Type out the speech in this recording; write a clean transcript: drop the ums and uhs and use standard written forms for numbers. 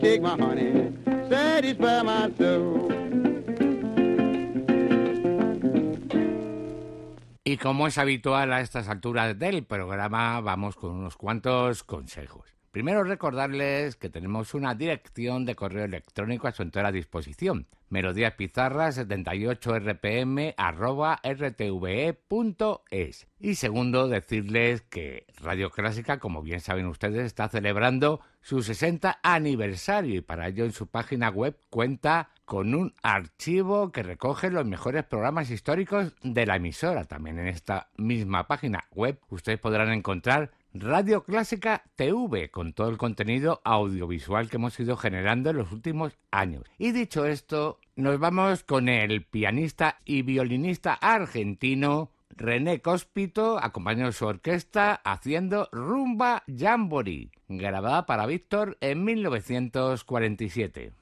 Take my honey, satisfy my soul. Y como es habitual a estas alturas del programa, vamos con unos cuantos consejos. Primero, recordarles que tenemos una dirección de correo electrónico a su entera disposición: melodiaspizarras78rpm@rtve.es. Y segundo, decirles que Radio Clásica, como bien saben ustedes, está celebrando su 60 aniversario y para ello en su página web cuenta con un archivo que recoge los mejores programas históricos de la emisora. También en esta misma página web ustedes podrán encontrar Radio Clásica TV, con todo el contenido audiovisual que hemos ido generando en los últimos años. Y dicho esto, nos vamos con el pianista y violinista argentino René Cospito, acompañado de su orquesta, haciendo Rumba Jamboree, grabada para Víctor en 1947.